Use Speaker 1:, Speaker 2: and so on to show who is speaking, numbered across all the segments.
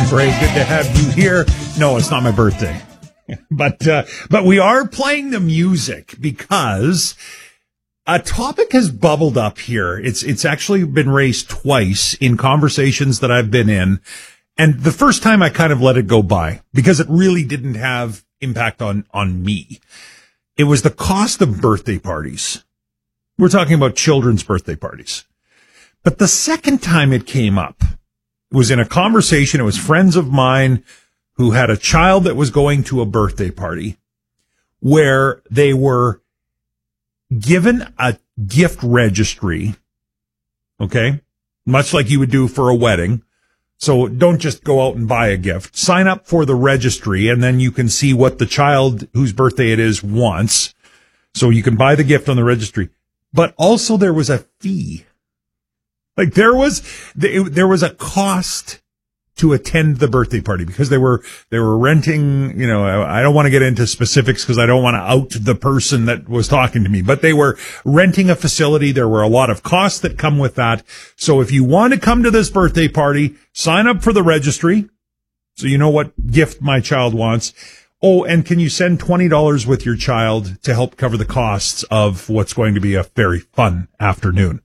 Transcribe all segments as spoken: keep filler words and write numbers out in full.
Speaker 1: Ray, good to have you here. No, it's not my birthday. But, uh, but we are playing the music because a topic has bubbled up here. It's, it's actually been raised twice in conversations that I've been in. And the first time I kind of let it go by because it really didn't have impact on, on me. It was the cost of birthday parties. We're talking about children's birthday parties. But the second time it came up, it was in a conversation. It was friends of mine who had a child that was going to a birthday party where they were given a gift registry. Okay. Much like you would do for a wedding. So don't just go out and buy a gift. Sign up for the registry and then you can see what the child whose birthday it is wants. So you can buy the gift on the registry. But also there was a fee. Like there was, there was a cost to attend the birthday party because they were, they were renting, you know, I don't want to get into specifics because I don't want to out the person that was talking to me, but they were renting a facility. There were a lot of costs that come with that. So if you want to come to this birthday party, sign up for the registry. So you know what gift my child wants. Oh, and can you send twenty dollars with your child to help cover the costs of what's going to be a very fun afternoon?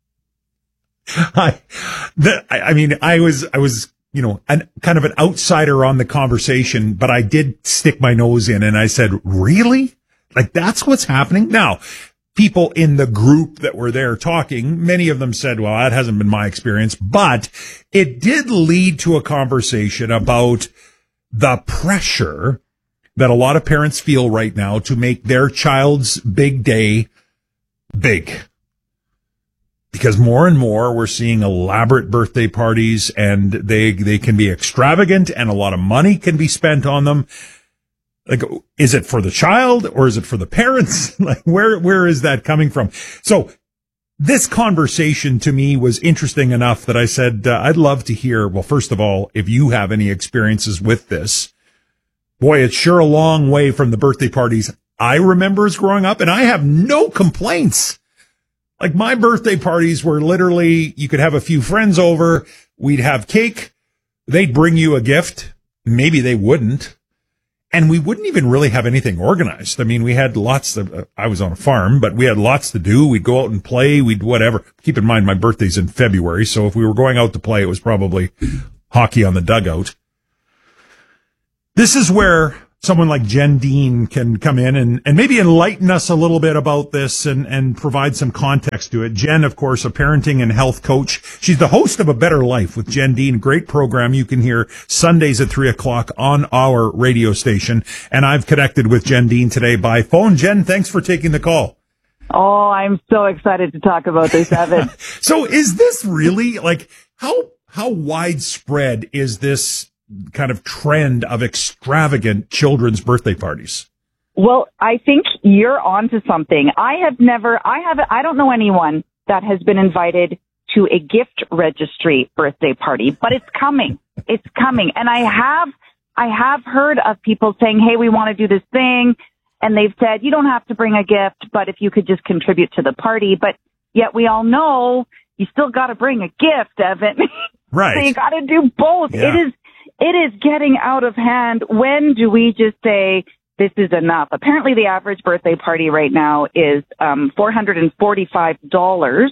Speaker 1: I, the, I mean, I was, I was, you know, an kind of an outsider on the conversation, but I did stick my nose in and I said, really? Like that's what's happening? Now, people in the group that were there talking, many of them said, well, that hasn't been my experience, but it did lead to a conversation about the pressure that a lot of parents feel right now to make their child's big day big. Because more and more we're seeing elaborate birthday parties and they, they can be extravagant and a lot of money can be spent on them. Like, is it for the child or is it for the parents? Like, where, where is that coming from? So this conversation to me was interesting enough that I said, uh, I'd love to hear, well, first of all, if you have any experiences with this. Boy, it's sure a long way from the birthday parties I remember as growing up and I have no complaints. Like my birthday parties were literally, you could have a few friends over, we'd have cake, they'd bring you a gift, maybe they wouldn't, and we wouldn't even really have anything organized. I mean, we had lots of, uh, I was on a farm, but we had lots to do. We'd go out and play, we'd whatever. Keep in mind, my birthday's in February, so if we were going out to play, it was probably hockey on the dugout. This is where someone like Jen Dean can come in and, and maybe enlighten us a little bit about this and, and provide some context to it. Jen, of course, a parenting and health coach. She's the host of A Better Life with Jen Dean. Great program you can hear Sundays at three o'clock on our radio station. And I've connected with Jen Dean today by phone. Jen, thanks for taking the call.
Speaker 2: Oh, I'm so excited to talk about this, Evan.
Speaker 1: So is this really like how, how widespread is this kind of trend of extravagant children's birthday parties?
Speaker 2: Well, I think you're onto something. I have never, I have, I don't know anyone that has been invited to a gift registry birthday party, but it's coming. It's coming. And I have, I have heard of people saying, hey, we want to do this thing. And they've said, you don't have to bring a gift, but if you could just contribute to the party. But yet we all know you still got to bring a gift, Evan.
Speaker 1: Right.
Speaker 2: So you got to do both.
Speaker 1: Yeah.
Speaker 2: It is, It is getting out of hand. When do we just say this is enough? Apparently the average birthday party right now is um, four hundred forty-five dollars.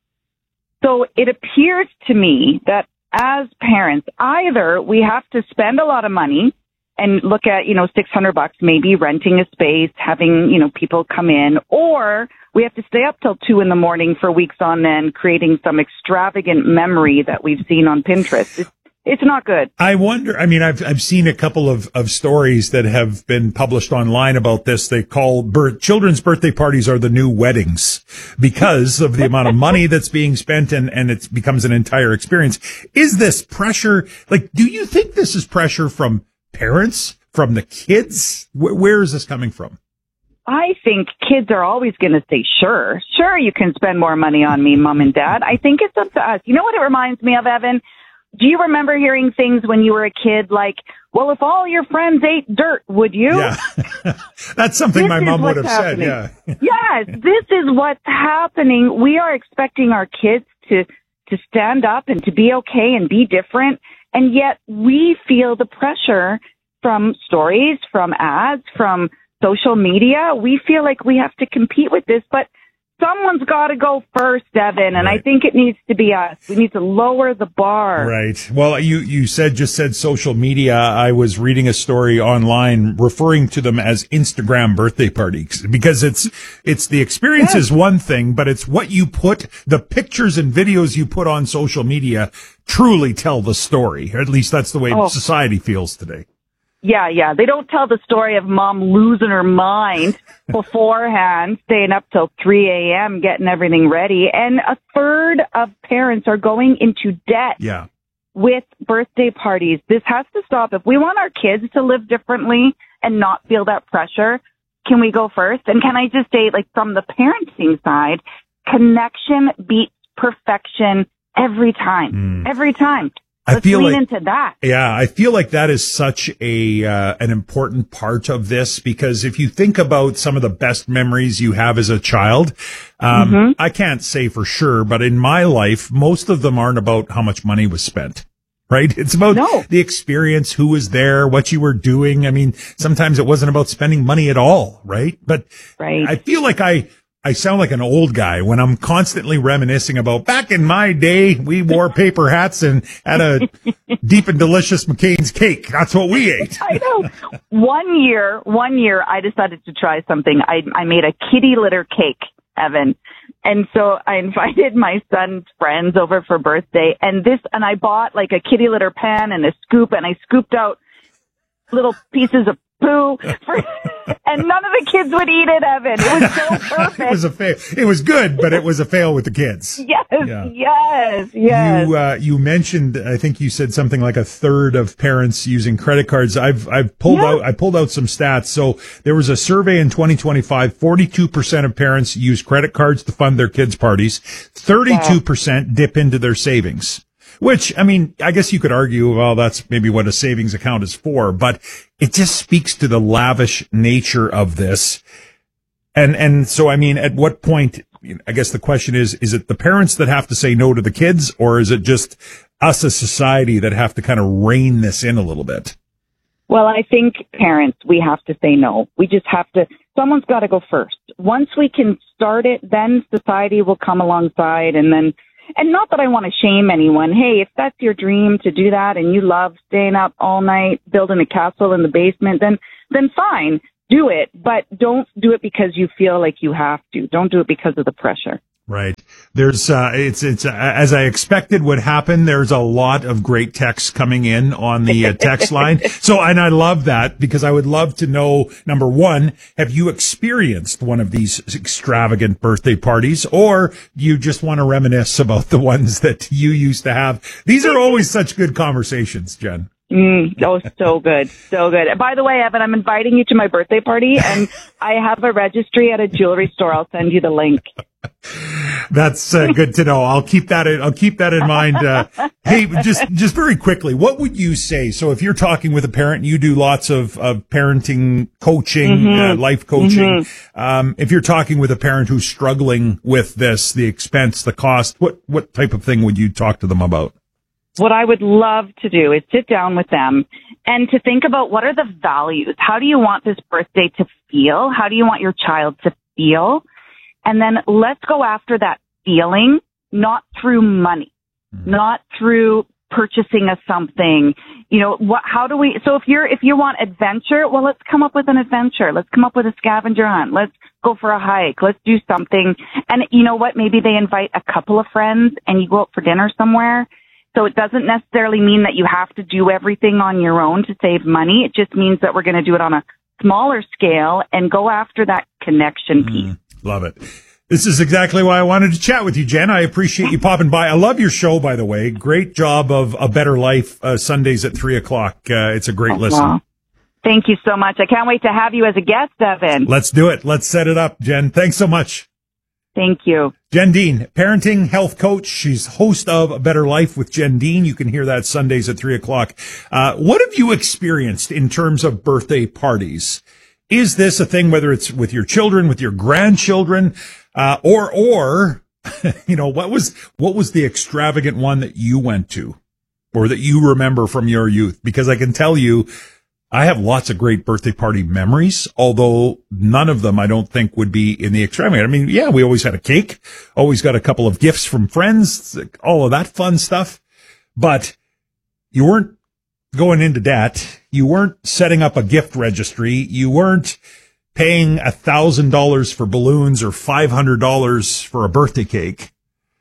Speaker 2: So it appears to me that as parents, either we have to spend a lot of money and look at, you know, six hundred bucks, maybe renting a space, having, you know, people come in, or we have to stay up till two in the morning for weeks on end, creating some extravagant memory that we've seen on Pinterest. It's It's not good.
Speaker 1: I wonder, I mean, I've, I've seen a couple of, of stories that have been published online about this. They call birth, children's birthday parties are the new weddings because of the amount of money that's being spent and, and it becomes an entire experience. Is this pressure? Like, do you think this is pressure from parents, from the kids? Where, where is this coming from?
Speaker 2: I think kids are always going to say, sure, sure, you can spend more money on me, mom and dad. I think it's up to us. You know what it reminds me of, Evan? Do you remember hearing things when you were a kid like, well, if all your friends ate dirt, would you?
Speaker 1: Yeah. That's something
Speaker 2: this
Speaker 1: my mom would have
Speaker 2: happening.
Speaker 1: said. Yeah.
Speaker 2: Yes, this is what's happening. We are expecting our kids to, to stand up and to be okay and be different. And yet we feel the pressure from stories, from ads, from social media. We feel like we have to compete with this, but someone's got to go first, Evan, and right. I think it needs to be us. We need to lower the bar.
Speaker 1: Right. Well, you, you said, just said social media. I was reading a story online referring to them as Instagram birthday parties because it's, it's the experience yes. is one thing, but it's what you put, the pictures and videos you put on social media truly tell the story. Or at least that's the way oh. society feels today.
Speaker 2: Yeah, yeah. They don't tell the story of mom losing her mind beforehand, staying up till three a.m., getting everything ready. And a third of parents are going into debt
Speaker 1: yeah.
Speaker 2: with birthday parties. This has to stop. If we want our kids to live differently and not feel that pressure, can we go first? And can I just say, like, from the parenting side, connection beats perfection every time. Mm. Every time.
Speaker 1: I
Speaker 2: Let's
Speaker 1: feel
Speaker 2: lean
Speaker 1: like,
Speaker 2: into that.
Speaker 1: Yeah, I feel like that is such a uh, an important part of this because if you think about some of the best memories you have as a child, um, mm-hmm. I can't say for sure, but in my life, most of them aren't about how much money was spent. Right? It's about
Speaker 2: no.
Speaker 1: the experience, who was there, what you were doing. I mean, sometimes it wasn't about spending money at all, right? But
Speaker 2: right.
Speaker 1: I feel like I I sound like an old guy when I'm constantly reminiscing about back in my day, we wore paper hats and had a deep and delicious McCain's cake. That's what we ate.
Speaker 2: I know. One year, one year I decided to try something. I, I made a kitty litter cake, Evan. And so I invited my son's friends over for birthday and this, and I bought like a kitty litter pan and a scoop and I scooped out little pieces of poo for, and none of the kids would eat it, Evan. It was so perfect.
Speaker 1: It was a fail. It was good, but it was a fail with the kids.
Speaker 2: Yes, yeah. yes, yes.
Speaker 1: You, uh, you mentioned, I think you said something like a third of parents using credit cards. I've, I've pulled yeah. out, I pulled out some stats. So there was a survey in twenty twenty-five, forty-two percent of parents use credit cards to fund their kids' parties. thirty-two percent wow. dip into their savings. Which, I mean, I guess you could argue, well, that's maybe what a savings account is for, but it just speaks to the lavish nature of this. And, and so, I mean, at what point, I guess the question is, is it the parents that have to say no to the kids, or is it just us as society that have to kind of rein this in a little bit?
Speaker 2: Well, I think parents, we have to say no. We just have to, someone's got to go first. Once we can start it, then society will come alongside and then And not that I want to shame anyone. Hey, if that's your dream to do that and you love staying up all night, building a castle in the basement, then, then fine, do it. But don't do it because you feel like you have to. Don't do it because of the pressure.
Speaker 1: Right. There's, uh, it's, it's, uh, as I expected would happen, there's a lot of great texts coming in on the uh, text line. So, and I love that because I would love to know, number one, have you experienced one of these extravagant birthday parties, or do you just want to reminisce about the ones that you used to have? These are always such good conversations, Jen.
Speaker 2: Mm, oh, so good. So good. By the way, Evan, I'm inviting you to my birthday party and I have a registry at a jewelry store. I'll send you the link.
Speaker 1: That's uh, good to know. I'll keep that in, I'll keep that in mind. Uh, hey, just, just very quickly, what would you say? So if you're talking with a parent, you do lots of, of parenting coaching, mm-hmm. uh, life coaching. Mm-hmm. Um, if you're talking with a parent who's struggling with this, the expense, the cost, what, what type of thing would you talk to them about?
Speaker 2: What I would love to do is sit down with them and to think about what are the values? How do you want this birthday to feel? How do you want your child to feel? And then let's go after that feeling, not through money, mm-hmm. not through purchasing of something. You know, what, how do we, so if you're, if you want adventure, well, let's come up with an adventure. Let's come up with a scavenger hunt. Let's go for a hike. Let's do something. And you know what? Maybe they invite a couple of friends and you go out for dinner somewhere. So it doesn't necessarily mean that you have to do everything on your own to save money. It just means that we're going to do it on a smaller scale and go after that connection piece. Mm,
Speaker 1: love it. This is exactly why I wanted to chat with you, Jen. I appreciate you popping by. I love your show, by the way. Great job of A Better Life, uh, Sundays at three o'clock. Uh, it's a great oh, listen. Wow.
Speaker 2: Thank you so much. I can't wait to have you as a guest, Evan.
Speaker 1: Let's do it. Let's set it up, Jen. Thanks so much.
Speaker 2: Thank you.
Speaker 1: Jen Dean, parenting health coach. She's host of A Better Life with Jen Dean. You can hear that Sundays at three o'clock. Uh, what have you experienced in terms of birthday parties? Is this a thing, whether it's with your children, with your grandchildren, uh, or, or, you know, what was, what was the extravagant one that you went to? or that you remember from your youth? Because I can tell you, I have lots of great birthday party memories, although none of them I don't think would be in the extravagant. I mean, yeah, we always had a cake, always got a couple of gifts from friends, all of that fun stuff. But you weren't going into debt. You weren't setting up a gift registry. You weren't paying a thousand dollars for balloons or five hundred dollars for a birthday cake.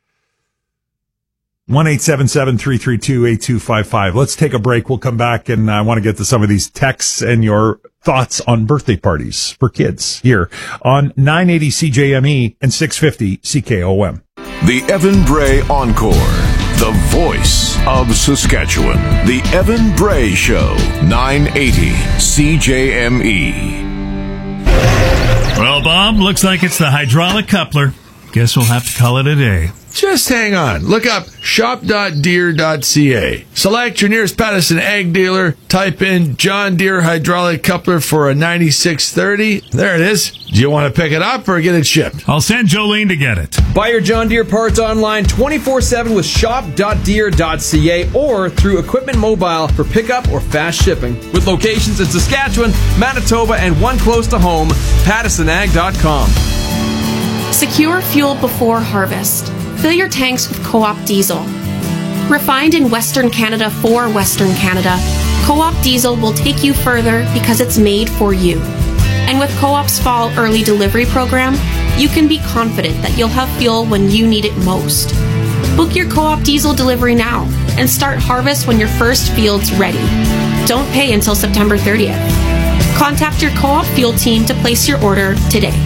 Speaker 1: one eight seven seven, three three two, eight two five five. Let's take a break. We'll come back, and I want to get to some of these texts and your thoughts on birthday parties for kids here on nine eighty C J M E and six fifty C K O M.
Speaker 3: The Evan Bray Encore, the voice of Saskatchewan. The Evan Bray Show, nine eighty C J M E.
Speaker 4: Well, Bob, looks like it's the hydraulic coupler. Guess we'll have to call it a day.
Speaker 5: Just hang on. Look up shop dot deere dot c a. Select your nearest Patterson ag dealer. Type in John Deere hydraulic coupler for a ninety-six thirty. There it is. Do you want to pick it up or get it shipped?
Speaker 4: I'll send Jolene to get it.
Speaker 6: Buy your John Deere parts online twenty-four seven with shop dot deere dot c a or through Equipment Mobile for pickup or fast shipping. With locations in Saskatchewan, Manitoba, and one close to home, Patterson Ag dot com.
Speaker 7: Secure fuel before harvest. Fill your tanks with Co-op diesel. Refined in Western Canada for Western Canada, Co-op diesel will take you further because it's made for you. And with Co-op's fall early delivery program, you can be confident that you'll have fuel when you need it most. Book your Co-op diesel delivery now and start harvest when your first field's ready. Don't pay until September thirtieth. Contact your Co-op fuel team to place your order today.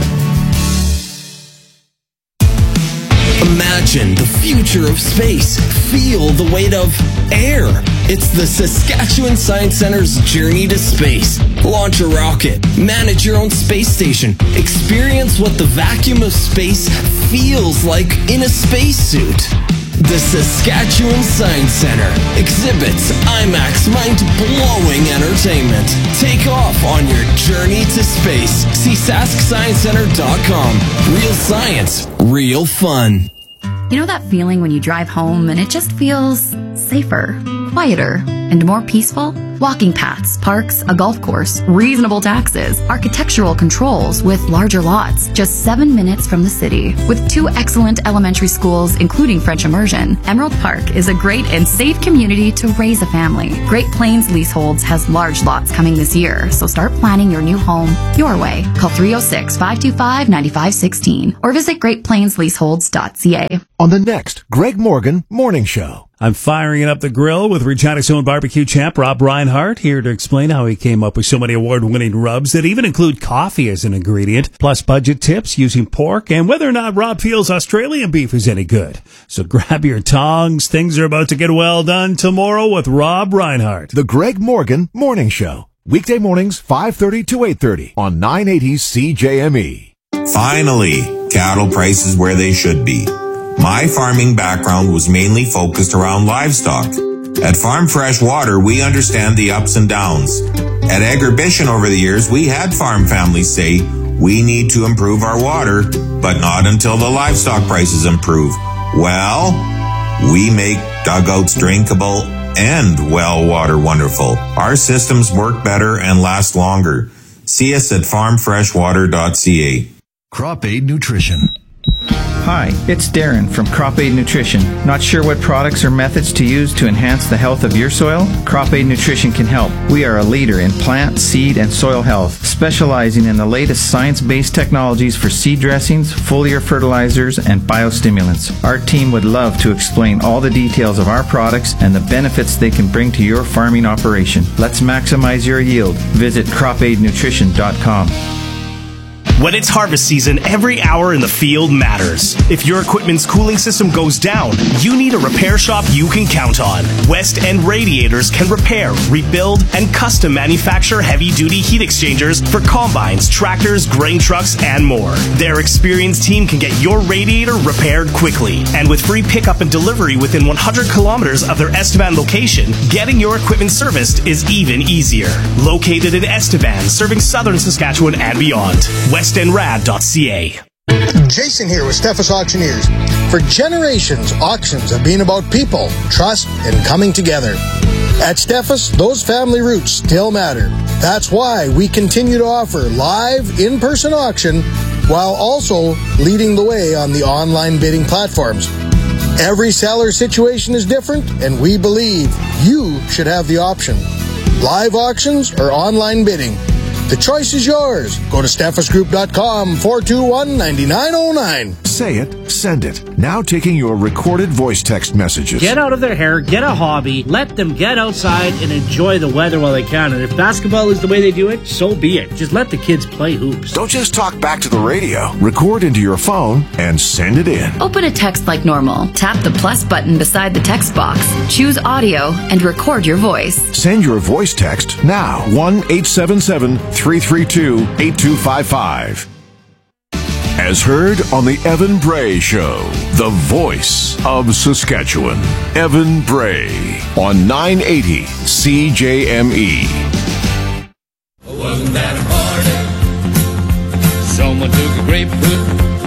Speaker 8: Imagine the future of space. Feel the weight of air. It's the Saskatchewan Science Center's journey to space. Launch a rocket. Manage your own space station. Experience what the vacuum of space feels like in a spacesuit. The Saskatchewan Science Center exhibits IMAX mind-blowing entertainment. Take off on your journey to space. See sask science center dot com. Real science, real fun.
Speaker 9: You know that feeling when you drive home and it just feels safer, quieter, and more peaceful? Walking paths, parks, a golf course, reasonable taxes, architectural controls with larger lots, just seven minutes from the city. With two excellent elementary schools, including French immersion, Emerald Park is a great and safe community to raise a family. Great Plains Leaseholds has large lots coming this year, so start planning your new home your way. Call three oh six, five two five, nine five one six or visit great plains leaseholds dot c a.
Speaker 10: On the next Greg Morgan Morning Show.
Speaker 4: I'm firing up the grill with Regina's own barbecue champ, Rob Reinhardt, here to explain how he came up with so many award-winning rubs that even include coffee as an ingredient, plus budget tips using pork, and whether or not Rob feels Australian beef is any good. So grab your tongs. Things are about to get well done tomorrow with Rob Reinhardt.
Speaker 10: The Greg Morgan Morning Show. Weekday mornings, five thirty to eight thirty on nine eighty C J M E.
Speaker 11: Finally, cattle prices where they should be. My farming background was mainly focused around livestock. At Farm Fresh Water, we understand the ups and downs. At Agribition over the years, we had farm families say, we need to improve our water, but not until the livestock prices improve. Well, we make dugouts drinkable and well water wonderful. Our systems work better and last longer. See us at farm fresh water dot c a.
Speaker 10: Crop Aid Nutrition.
Speaker 12: Hi, it's Darren from Crop Aid Nutrition. Not sure what products or methods to use to enhance the health of your soil? Crop Aid Nutrition can help. We are a leader in plant, seed, and soil health, specializing in the latest science-based technologies for seed dressings, foliar fertilizers, and biostimulants. Our team would love to explain all the details of our products and the benefits they can bring to your farming operation. Let's maximize your yield. Visit crop aid nutrition dot com.
Speaker 13: When it's harvest season, every hour in the field matters. If your equipment's cooling system goes down, you need a repair shop you can count on. West End Radiators can repair, rebuild, and custom manufacture heavy-duty heat exchangers for combines, tractors, grain trucks, and more. Their experienced team can get your radiator repaired quickly. And with free pickup and delivery within one hundred kilometers of their Estevan location, getting your equipment serviced is even easier. Located in Estevan, serving southern Saskatchewan and beyond. west end rad dot c a.
Speaker 14: Jason here with Steffes Auctioneers. For generations, auctions have been about people, trust, and coming together. At Steffes, those family roots still matter. That's why we continue to offer live, in-person auction while also leading the way on the online bidding platforms. Every seller situation is different, and we believe you should have the option. Live auctions or online bidding. The choice is yours. Go to steffes group dot com, four two one, nine nine zero nine.
Speaker 10: Say it, send it. Now taking your recorded voice text messages.
Speaker 15: Get out of their hair, get a hobby, let them get outside and enjoy the weather while they can. And if basketball is the way they do it, so be it. Just let the kids play hoops.
Speaker 10: Don't just talk back to the radio. Record into your phone and send it in.
Speaker 9: Open a text like normal. Tap the plus button beside the text box. Choose audio and record your voice.
Speaker 10: Send your voice text now. one eight seven seven, three three two, eight two five five. As heard on the Evan Bray Show, the voice of Saskatchewan. Evan Bray on nine eighty C J M E.
Speaker 16: Wasn't that a party? Someone took a grapefruit,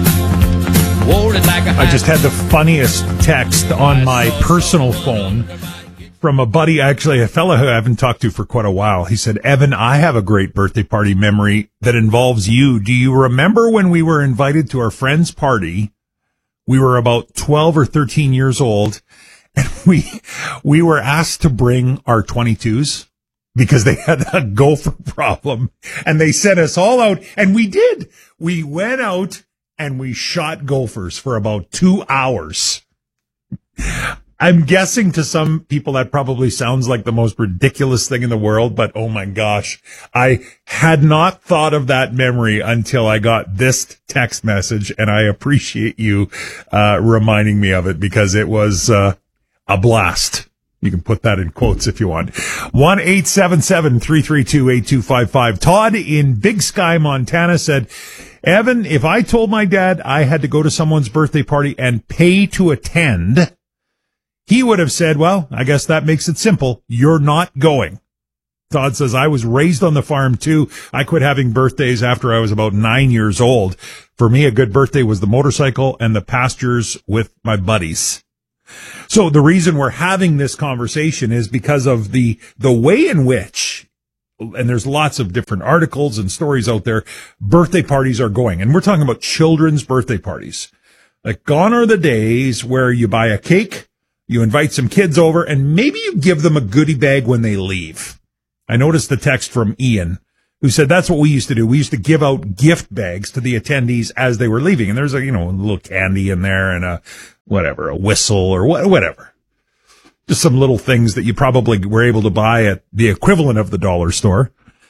Speaker 16: wore it like a
Speaker 1: I just had the funniest text on my personal phone from a buddy, actually a fellow who I haven't talked to for quite a while. He said, Evan, I have a great birthday party memory that involves you. Do you remember when we were invited to our friend's party? We were about twelve or thirteen years old, and we we were asked to bring our twenty-twos because they had a gopher problem, and they sent us all out, and we did. We went out and we shot gophers for about two hours. I'm guessing to some people that probably sounds like the most ridiculous thing in the world, but oh my gosh, I had not thought of that memory until I got this text message, and I appreciate you uh reminding me of it because it was uh a blast. You can put that in quotes if you want. one eight seven seven, three three two, eight two five five. Todd in Big Sky, Montana said, Evan, if I told my dad I had to go to someone's birthday party and pay to attend, he would have said, well, I guess that makes it simple. You're not going. Todd says, I was raised on the farm too. I quit having birthdays after I was about nine years old. For me, a good birthday was the motorcycle and the pastures with my buddies. So the reason we're having this conversation is because of the, the way in which, and there's lots of different articles and stories out there, birthday parties are going. And we're talking about children's birthday parties. Like, gone are the days where you buy a cake, you invite some kids over, and maybe you give them a goodie bag when they leave. I noticed the text from Ian, who said that's what we used to do. We used to give out gift bags to the attendees as they were leaving. And there's a, you know, a little candy in there and a, whatever, a whistle or wh- whatever. Just some little things that you probably were able to buy at the equivalent of the dollar store.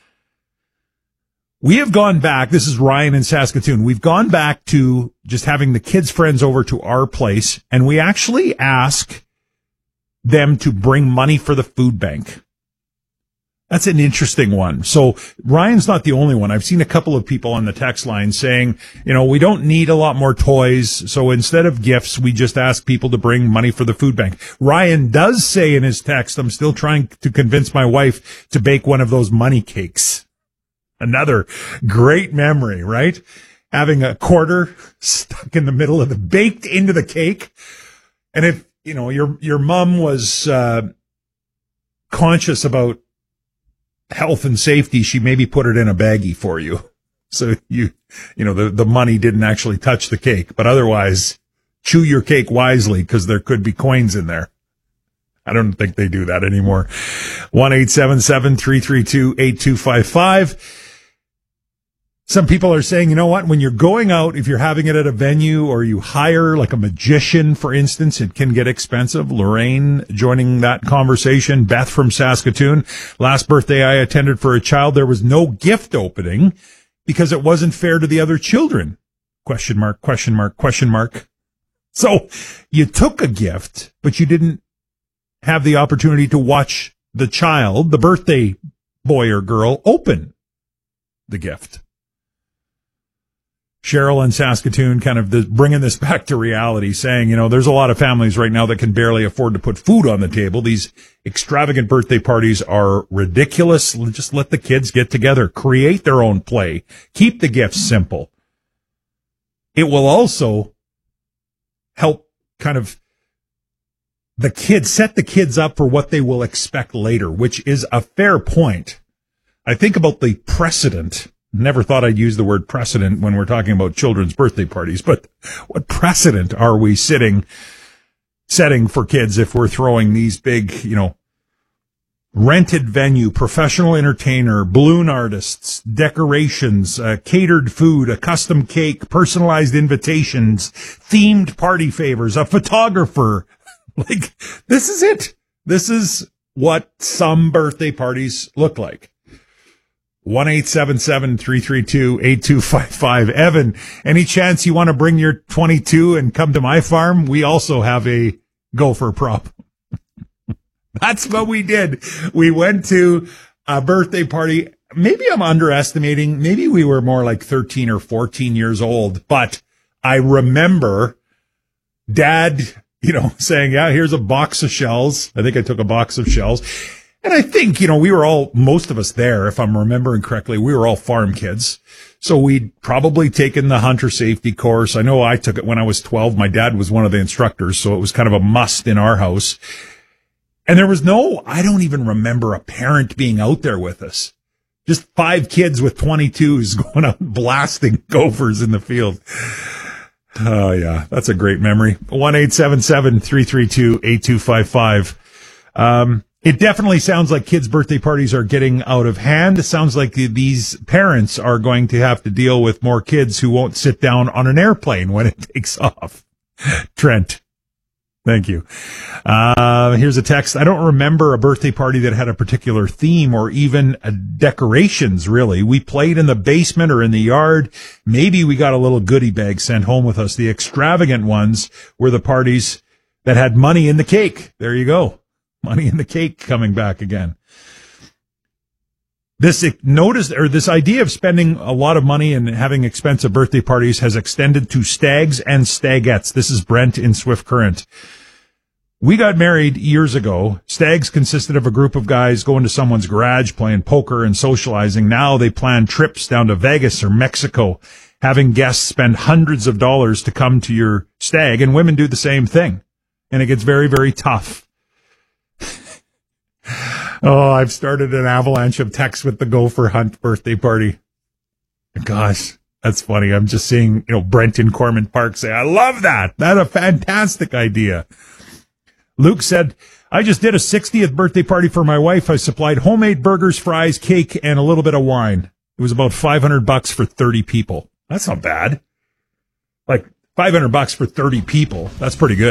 Speaker 1: We have gone back. This is Ryan in Saskatoon. We've gone back to just having the kids' friends over to our place, and we actually ask them to bring money for the food bank. That's an interesting one. So Ryan's not the only one. I've seen a couple of people on the text line saying, you know, we don't need a lot more toys. So instead of gifts, we just ask people to bring money for the food bank. Ryan does say in his text, I'm still trying to convince my wife to bake one of those money cakes. Another great memory, right? Having a quarter stuck in the middle of the, baked into the cake. And if, you know, your, your mom was, uh, conscious about health and safety, she maybe put it in a baggie for you. So you, you know, the, the money didn't actually touch the cake, but otherwise chew your cake wisely because there could be coins in there. I don't think they do that anymore. one eight seven seven, three three two, eight two five five. Some people are saying, you know what, when you're going out, if you're having it at a venue or you hire like a magician, for instance, it can get expensive. Lorraine joining that conversation. Beth from Saskatoon. Last birthday I attended for a child, there was no gift opening because it wasn't fair to the other children. Question mark, question mark, question mark. So you took a gift, but you didn't have the opportunity to watch the child, the birthday boy or girl, open the gift. Cheryl in Saskatoon kind of the, bringing this back to reality, saying, you know, there's a lot of families right now that can barely afford to put food on the table. These extravagant birthday parties are ridiculous. Just let the kids get together, create their own play, keep the gifts simple. It will also help kind of the kids, set the kids up for what they will expect later, which is a fair point. I think about the precedent. Never thought I'd use the word precedent when we're talking about children's birthday parties, but what precedent are we sitting, setting for kids if we're throwing these big, you know, rented venue, professional entertainer, balloon artists, decorations, uh, catered food, a custom cake, personalized invitations, themed party favors, a photographer. Like, this is it. This is what some birthday parties look like. one eight seven seven, three three two, eight two five five. Evan, any chance you want to bring your twenty-two and come to my farm? We also have a gopher prop. That's what we did. We went to a birthday party. Maybe I'm underestimating. Maybe we were more like thirteen or fourteen years old, but I remember Dad, you know, saying, yeah, here's a box of shells. I think I took a box of shells. And I think, you know, we were all, most of us there, if I'm remembering correctly, we were all farm kids. So we'd probably taken the hunter safety course. I know I took it when I was twelve. My dad was one of the instructors, so it was kind of a must in our house. And there was no, I don't even remember a parent being out there with us. Just five kids with twenty-twos going out blasting gophers in the field. Oh, yeah, that's a great memory. one eight seven seven, three three two, eight two five five. Um, it definitely sounds like kids' birthday parties are getting out of hand. It sounds like these parents are going to have to deal with more kids who won't sit down on an airplane when it takes off. Trent. Thank you. Uh, here's a text. I don't remember a birthday party that had a particular theme or even uh, decorations, really. We played in the basement or in the yard. Maybe we got a little goodie bag sent home with us. The extravagant ones were the parties that had money in the cake. There you go. Money in the cake coming back again. This notice or this idea of spending a lot of money and having expensive birthday parties has extended to stags and stagettes. This is Brent in Swift Current. We got married years ago. Stags consisted of a group of guys going to someone's garage, playing poker and socializing. Now they plan trips down to Vegas or Mexico, having guests spend hundreds of dollars to come to your stag, and women do the same thing. And it gets very, very tough. Oh, I've started an avalanche of texts with the Gopher Hunt birthday party. Gosh, that's funny. I'm just seeing, you know, Brent in Cormant Park say, I love that. That's a fantastic idea. Luke said, I just did a sixtieth birthday party for my wife. I supplied homemade burgers, fries, cake, and a little bit of wine. It was about five hundred bucks for thirty people. That's not bad. Like five hundred bucks for thirty people. That's pretty good.